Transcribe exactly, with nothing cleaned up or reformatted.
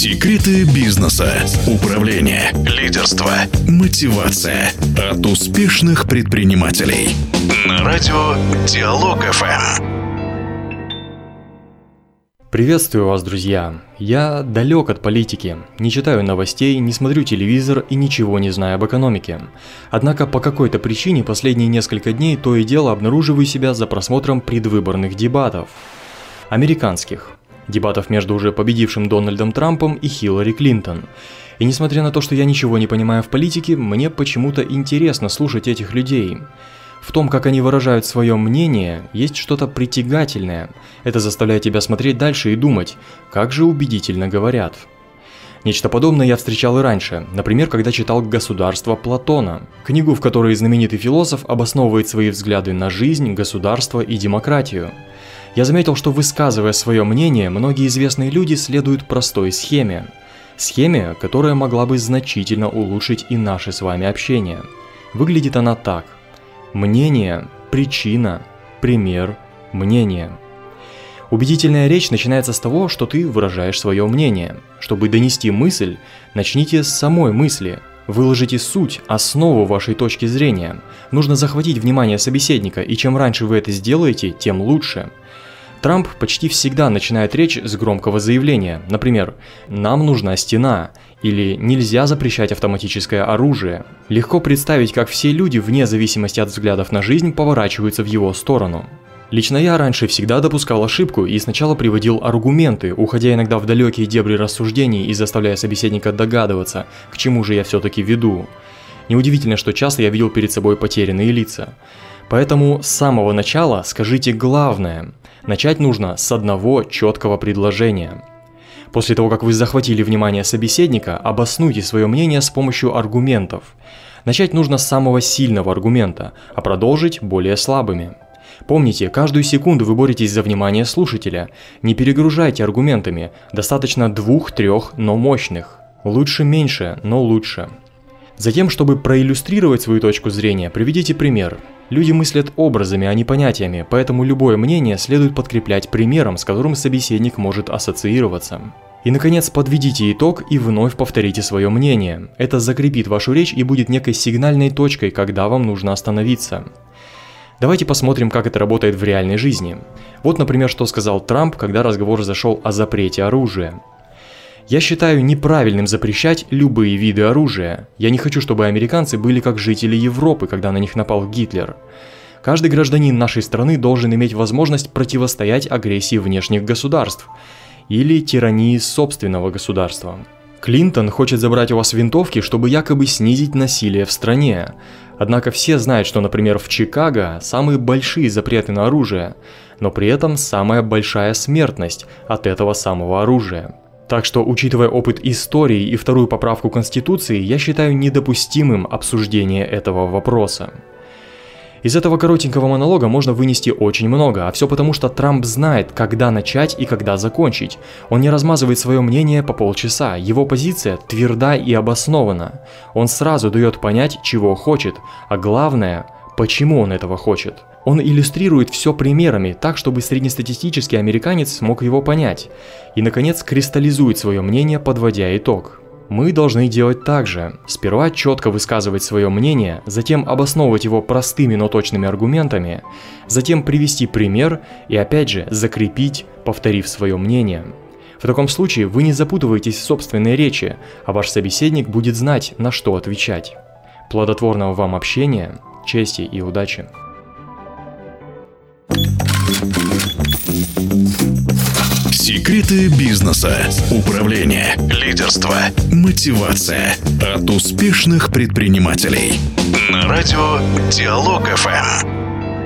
Секреты бизнеса, управления, лидерства, мотивация от успешных предпринимателей. На радио Диалог эф эм. Приветствую вас, друзья! Я далек от политики, не читаю новостей, не смотрю телевизор и ничего не знаю об экономике. Однако по какой-то причине последние несколько дней то и дело обнаруживаю себя за просмотром предвыборных дебатов. Американских. Дебатов между уже победившим Дональдом Трампом и Хиллари Клинтон. И несмотря на то, что я ничего не понимаю в политике, мне почему-то интересно слушать этих людей. В том, как они выражают свое мнение, есть что-то притягательное. Это заставляет тебя смотреть дальше и думать, как же убедительно говорят. Нечто подобное я встречал и раньше, например, когда читал «Государство» Платона, книгу, в которой знаменитый философ обосновывает свои взгляды на жизнь, государство и демократию. Я заметил, что, высказывая свое мнение, многие известные люди следуют простой схеме. Схеме, которая могла бы значительно улучшить и наше с вами общение. Выглядит она так. Мнение, причина, пример, мнение. Убедительная речь начинается с того, что ты выражаешь свое мнение. Чтобы донести мысль, начните с самой мысли. Выложите суть, основу вашей точки зрения. Нужно захватить внимание собеседника, и чем раньше вы это сделаете, тем лучше. Трамп почти всегда начинает речь с громкого заявления, например, «Нам нужна стена» или «Нельзя запрещать автоматическое оружие». Легко представить, как все люди, вне зависимости от взглядов на жизнь, поворачиваются в его сторону. Лично я раньше всегда допускал ошибку и сначала приводил аргументы, уходя иногда в далекие дебри рассуждений и заставляя собеседника догадываться, к чему же я все-таки веду. Неудивительно, что часто я видел перед собой потерянные лица. Поэтому с самого начала скажите главное. Начать нужно с одного четкого предложения. После того, как вы захватили внимание собеседника, обоснуйте свое мнение с помощью аргументов. Начать нужно с самого сильного аргумента, а продолжить более слабыми. Помните, каждую секунду вы боретесь за внимание слушателя. Не перегружайте аргументами, достаточно двух-трех, но мощных. Лучше меньше, но лучше. Затем, чтобы проиллюстрировать свою точку зрения, приведите пример. Люди мыслят образами, а не понятиями, поэтому любое мнение следует подкреплять примером, с которым собеседник может ассоциироваться. И, наконец, подведите итог и вновь повторите свое мнение. Это закрепит вашу речь и будет некой сигнальной точкой, когда вам нужно остановиться. Давайте посмотрим, как это работает в реальной жизни. Вот, например, что сказал Трамп, когда разговор зашел о запрете оружия. Я считаю неправильным запрещать любые виды оружия. Я не хочу, чтобы американцы были как жители Европы, когда на них напал Гитлер. Каждый гражданин нашей страны должен иметь возможность противостоять агрессии внешних государств или тирании собственного государства. Клинтон хочет забрать у вас винтовки, чтобы якобы снизить насилие в стране. Однако все знают, что, например, в Чикаго самые большие запреты на оружие, но при этом самая большая смертность от этого самого оружия. Так что, учитывая опыт истории и вторую поправку Конституции, я считаю недопустимым обсуждение этого вопроса. Из этого коротенького монолога можно вынести очень много, а все потому, что Трамп знает, когда начать и когда закончить. Он не размазывает свое мнение по полчаса, его позиция тверда и обоснована. Он сразу дает понять, чего хочет, а главное, почему он этого хочет. Он иллюстрирует все примерами, так, чтобы среднестатистический американец смог его понять. И, наконец, кристаллизует свое мнение, подводя итог. Мы должны делать так же. Сперва четко высказывать свое мнение, затем обосновывать его простыми, но точными аргументами, затем привести пример и, опять же, закрепить, повторив свое мнение. В таком случае вы не запутываетесь в собственной речи, а ваш собеседник будет знать, на что отвечать. Плодотворного вам общения, чести и удачи! Секреты бизнеса, управления, лидерства, мотивация от успешных предпринимателей. На радио Диалог эф эм.